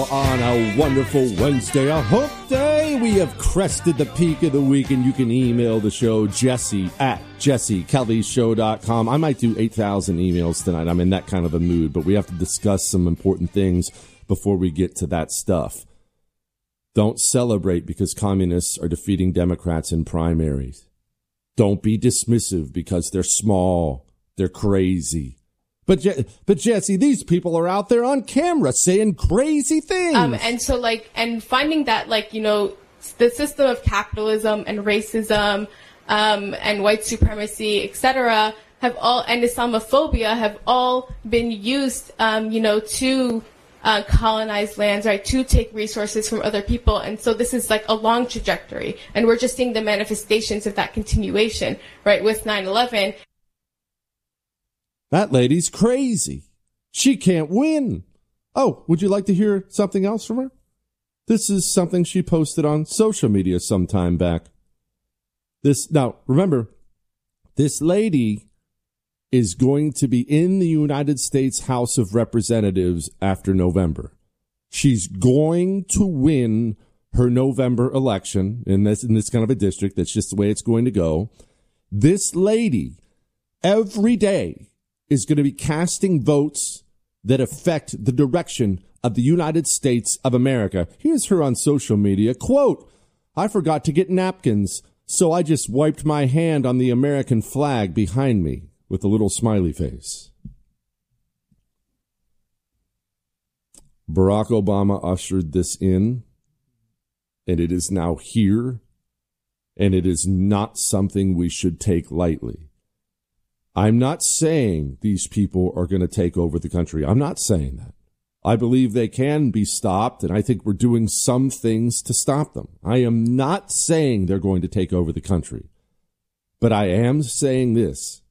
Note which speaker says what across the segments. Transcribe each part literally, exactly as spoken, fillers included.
Speaker 1: On a wonderful Wednesday, a hump day, we have crested the peak of the week, and you can email the show, Jesse at jesse kelly show dot com. I might do eight thousand emails tonight. I'm in that kind of a mood, but we have to discuss some important things before we get to that stuff. Don't celebrate because communists are defeating Democrats in primaries. Don't be dismissive because they're small, they're crazy. But, Je- but Jesse, these people are out there on camera saying crazy things.
Speaker 2: Um, and so, like, and finding that, like, you know, the system of capitalism and racism um, and white supremacy, et cetera, have all, and Islamophobia have all been used, um, you know, to uh, colonize lands, right, to take resources from other people. And so this is like a long trajectory. And we're just seeing the manifestations of that continuation, right, with nine eleven.
Speaker 1: That lady's crazy. She can't win. Oh, would you like to hear something else from her? This is something she posted on social media some time back. This, now, remember, this lady is going to be in the United States House of Representatives after November. She's going to win her November election in this, in this kind of a district. That's just the way it's going to go. This lady, every day, is going to be casting votes that affect the direction of the United States of America. Here's her on social media. Quote, I forgot to get napkins, so I just wiped my hand on the American flag behind me with a little smiley face. Barack Obama ushered this in, and it is now here, and it is not something we should take lightly. I'm not saying these people are going to take over the country. I'm not saying that. I believe they can be stopped, and I think we're doing some things to stop them. I am not saying they're going to take over the country. But I am saying this.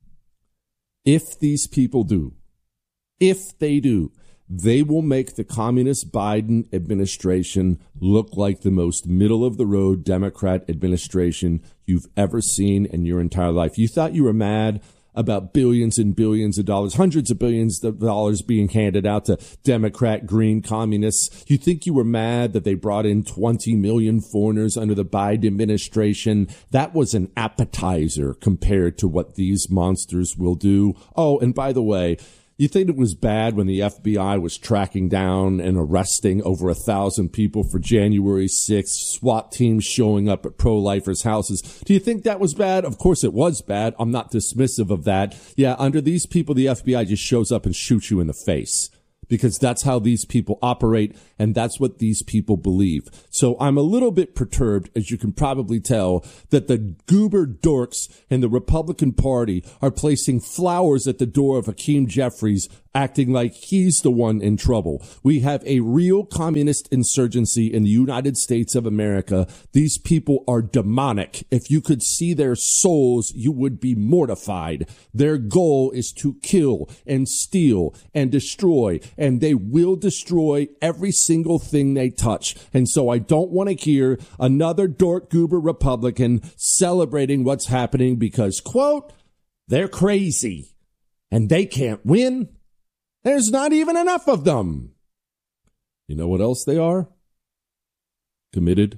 Speaker 1: If these people do, if they do, they will make the communist Biden administration look like the most middle-of-the-road Democrat administration you've ever seen in your entire life. You thought you were mad about billions and billions of dollars, hundreds of billions of dollars being handed out to Democrat green communists. You think you were mad that they brought in twenty million foreigners under the Biden administration? That was an appetizer compared to what these monsters will do. Oh, and by the way, you think it was bad when the F B I was tracking down and arresting over a thousand people for January sixth, SWAT teams showing up at pro-lifers' houses? Do you think that was bad? Of course it was bad. I'm not dismissive of that. Yeah, under these people, the F B I just shows up and shoots you in the face, because that's how these people operate, and that's what these people believe. So I'm a little bit perturbed, as you can probably tell, that the goober dorks in the Republican Party are placing flowers at the door of Hakeem Jeffries, acting like he's the one in trouble. We have a real communist insurgency in the United States of America. These people are demonic. If you could see their souls, you would be mortified. Their goal is to kill and steal and destroy, and they will destroy every single thing they touch. And so I don't want to hear another dork goober Republican celebrating what's happening because, quote, they're crazy and they can't win. There's not even enough of them. You know what else they are? Committed.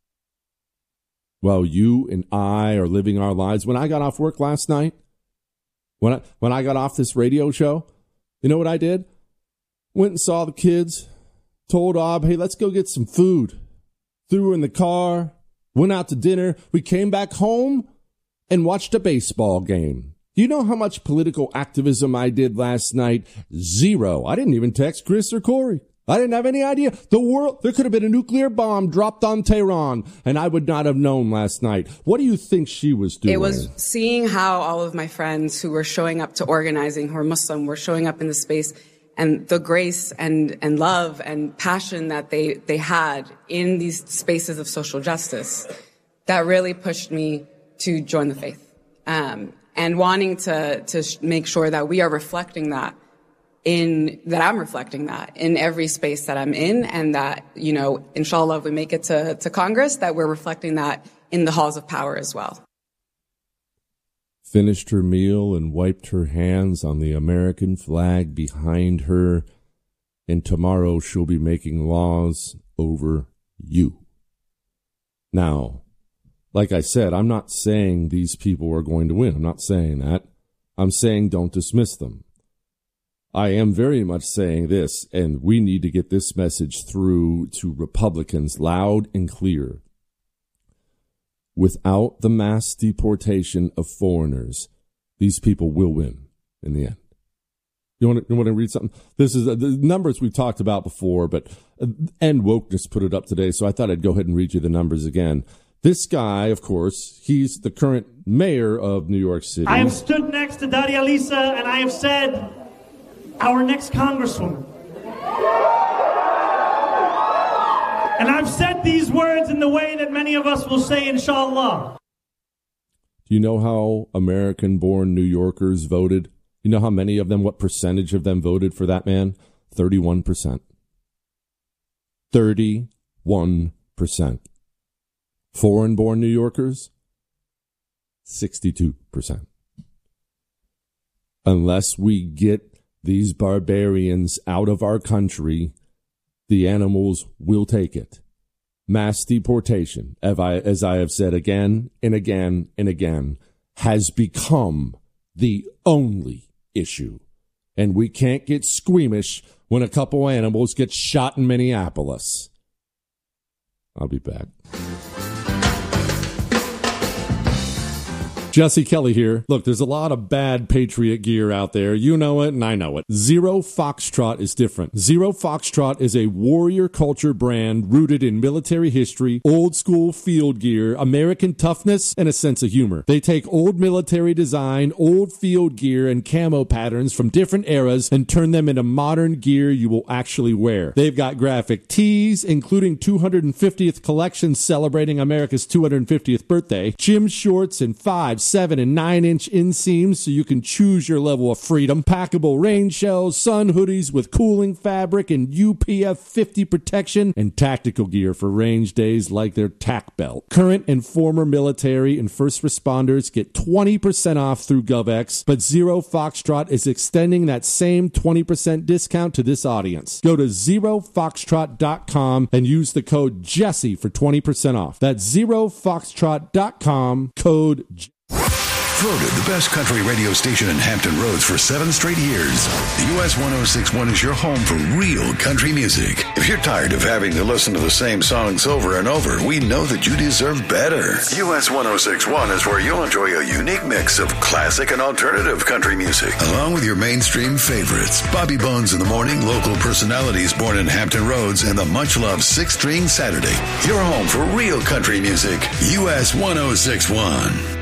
Speaker 1: While you and I are living our lives. When I got off work last night, when I, when I got off this radio show, you know what I did? Went and saw the kids, told Ob, hey, let's go get some food. Threw her in the car, went out to dinner. We came back home and watched a baseball game. Do you know how much political activism I did last night? Zero. I didn't even text Chris or Corey. I didn't have any idea. The world, there could have been a nuclear bomb dropped on Tehran, and I would not have known last night. What do you think she was doing?
Speaker 3: It was seeing how all of my friends who were showing up to organizing, who are Muslim, were showing up in the space, and the grace and, and love and passion that they, they had in these spaces of social justice that really pushed me to join the faith. Um, and wanting to, to make sure that we are reflecting that in, that I'm reflecting that in every space that I'm in, and that, you know, inshallah, if we make it to, to Congress, that we're reflecting that in the halls of power as well.
Speaker 1: Finished her meal and wiped her hands on the American flag behind her. and tomorrow she'll be making laws over you. Now, like I said, I'm not saying these people are going to win. I'm not saying that. I'm saying don't dismiss them. I am very much saying this, and we need to get this message through to Republicans loud and clear. Without the mass deportation of foreigners, these people will win in the end. You want to, you want to read something? This is uh, the numbers we've talked about before, but uh, End Wokeness put it up today, so I thought I'd go ahead and read you the numbers again. This guy, of course, he's the current mayor of New York City.
Speaker 4: I have stood next to Daria Lisa, and I have said, our next congresswoman. And I've said these words in the way that many of us will say, inshallah.
Speaker 1: Do you know how American-born New Yorkers voted? You know how many of them, what percentage of them voted for that man? thirty-one percent. thirty-one percent. Foreign-born New Yorkers? sixty-two percent. Unless we get these barbarians out of our country, the animals will take it. Mass deportation, as I, as I have said again and again and again, has become the only issue. And we can't get squeamish when a couple animals get shot in Minneapolis. I'll be back. Jesse Kelly here. Look, there's a lot of bad Patriot gear out there. You know it, and I know it. Zero Foxtrot is different. Zero Foxtrot is a warrior culture brand rooted in military history, old school field gear, American toughness, and a sense of humor. They take old military design, old field gear, and camo patterns from different eras and turn them into modern gear you will actually wear. They've got graphic tees, including two hundred fiftieth collections celebrating America's two hundred fiftieth birthday, gym shorts, and five, seven, and nine inch inseams so you can choose your level of freedom, packable rain shells, sun hoodies with cooling fabric and U P F fifty protection, and tactical gear for range days like their tack belt. Current and former military and first responders get twenty percent off through GovX, but Zero Foxtrot is extending that same twenty percent discount to this audience. Go to zero foxtrot dot com and use the code Jesse for twenty percent off. That's zero foxtrot dot com, code Jesse.
Speaker 5: Voted the best country radio station in Hampton Roads for seven straight years, the U S one oh six point one is your home for real country music. If you're tired of having to listen to the same songs over and over, we know that you deserve better. U S one oh six point one is where you'll enjoy a unique mix of classic and alternative country music, along with your mainstream favorites. Bobby Bones in the Morning, local personalities born in Hampton Roads, and the much-loved Six String Saturday. Your home for real country music, U S one oh six point one.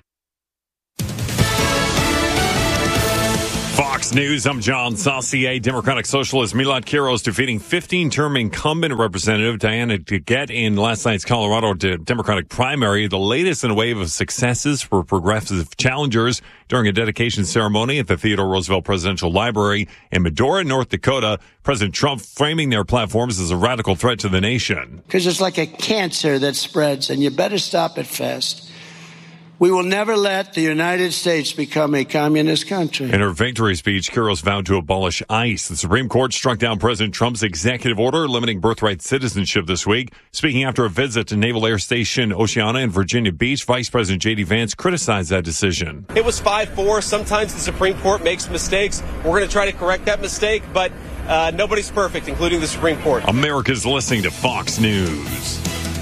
Speaker 6: Fox News, I'm John Saucier. Democratic Socialist Milad Kiros defeating fifteen-term incumbent Representative Diana DeGette in last night's Colorado Democratic primary, the latest in a wave of successes for progressive challengers during a dedication ceremony at the Theodore Roosevelt Presidential Library in Medora, North Dakota. President Trump framing their platforms as a radical threat to the nation.
Speaker 7: Because it's like a cancer that spreads, and you better stop it fast. We will never let the United States become a communist country.
Speaker 6: In her victory speech, Kiros vowed to abolish ICE. The Supreme Court struck down President Trump's executive order limiting birthright citizenship this week. Speaking after a visit to Naval Air Station Oceana in Virginia Beach, Vice President J D Vance criticized that decision.
Speaker 8: It was five four. Sometimes the Supreme Court makes mistakes. We're going to try to correct that mistake, but uh, nobody's perfect, including the Supreme Court.
Speaker 6: America's listening to Fox News.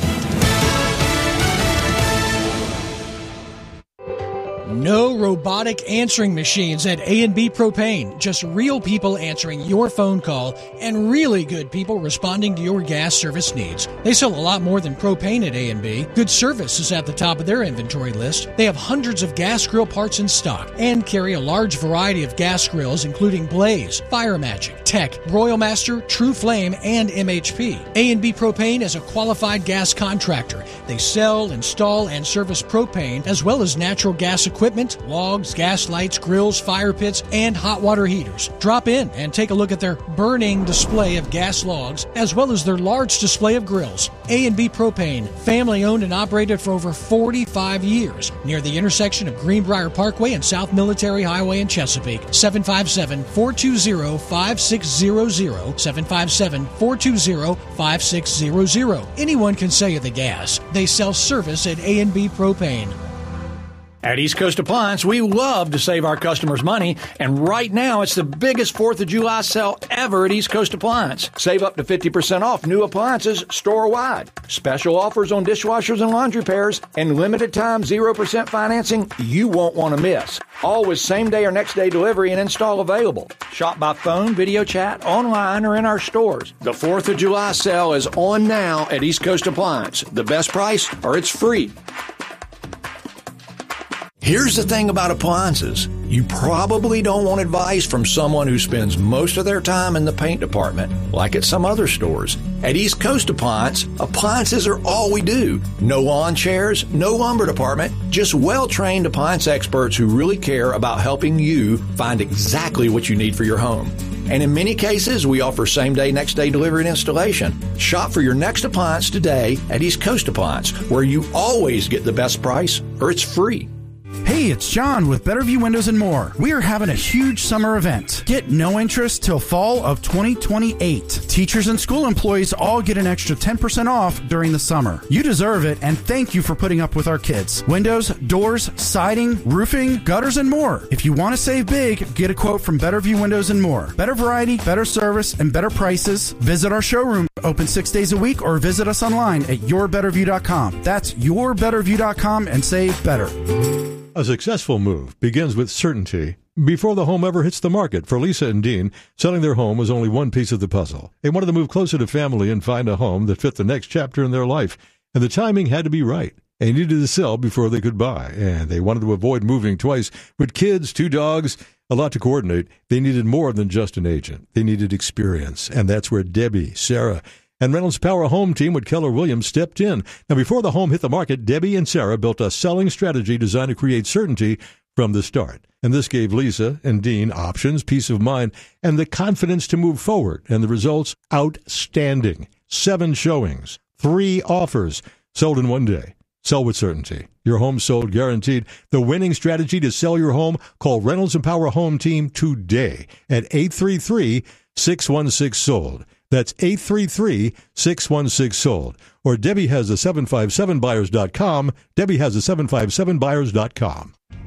Speaker 9: No robotic answering machines at A and B Propane. Just real people answering your phone call and really good people responding to your gas service needs. They sell a lot more than propane at A and B. Good service is at the top of their inventory list. They have hundreds of gas grill parts in stock and carry a large variety of gas grills including Blaze, Fire Magic, Tech, Royal Master, True Flame, and M H P. A and B Propane is a qualified gas contractor. They sell, install, and service propane as well as natural gas equipment equipment, logs, gas lights, grills, fire pits, and hot water heaters. Drop in and take a look at their burning display of gas logs, as well as their large display of grills. A and B Propane, family owned and operated for over forty-five years, near the intersection of Greenbrier Parkway and South Military Highway in Chesapeake. seven five seven, four two zero, five six zero zero, seven five seven, four two zero, five six zero zero. Anyone can sell you the gas. They sell service at A and B Propane.
Speaker 10: At East Coast Appliance, we love to save our customers money, and right now it's the biggest fourth of July sale ever at East Coast Appliance. Save up to fifty percent off new appliances store-wide. Special offers on dishwashers and laundry pairs, and limited time zero percent financing you won't want to miss. All with same-day or next-day delivery and install available. Shop by phone, video chat, online, or in our stores. The fourth of July sale is on now at East Coast Appliance. The best price, or it's free. Here's the thing about appliances. You probably don't want advice from someone who spends most of their time in the paint department, like at some other stores. At East Coast Appliance, appliances are all we do. No lawn chairs, no lumber department, just well-trained appliance experts who really care about helping you find exactly what you need for your home. And in many cases, we offer same-day, next-day delivery and installation. Shop for your next appliance today at East Coast Appliance, where you always get the best price, or it's free.
Speaker 11: Hey, it's John with Better View Windows and More. We are having a huge summer event. Get no interest till fall of twenty twenty-eight. Teachers and school employees all get an extra ten percent off during the summer. You deserve it, and thank you for putting up with our kids. Windows, doors, siding, roofing, gutters, and more. If you want to save big, get a quote from Better View Windows and More. Better variety, better service, and better prices. Visit our showroom, open six days a week, or visit us online at your better view dot com. That's your better view dot com and save better.
Speaker 12: A successful move begins with certainty. Before the home ever hits the market, for Lisa and Dean, selling their home was only one piece of the puzzle. They wanted to move closer to family and find a home that fit the next chapter in their life, and the timing had to be right. They needed to sell before they could buy, and they wanted to avoid moving twice. With kids, two dogs, a lot to coordinate, they needed more than just an agent. They needed experience, and that's where Debbie, Sarah, and Reynolds Power Home Team with Keller Williams stepped in. Now, before the home hit the market, Debbie and Sarah built a selling strategy designed to create certainty from the start. And this gave Lisa and Dean options, peace of mind, and the confidence to move forward. And the results, outstanding. Seven showings, three offers, sold in one day. Sell with certainty. Your home sold guaranteed. The winning strategy to sell your home, call Reynolds and Power Home Team today at eight three three, six one six, sold. That's eight three three, six one six, sold. Or Debbie has a seven five seven buyers dot com. Debbie has a seven five seven buyers dot com.